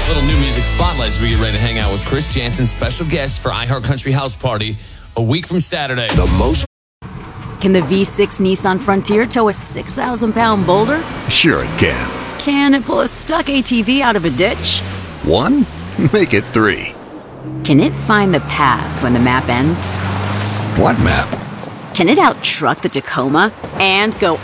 Little new music spotlight as we get ready to hang out with Chris Jansen, special guest for iHeart Country House Party a week from Saturday. Can the V6 Nissan Frontier tow a 6,000-pound boulder? Sure it can. Can it pull a stuck ATV out of a ditch? 1? Make it 3. Can it find the path when the map ends? What map? Can it out-truck the Tacoma and go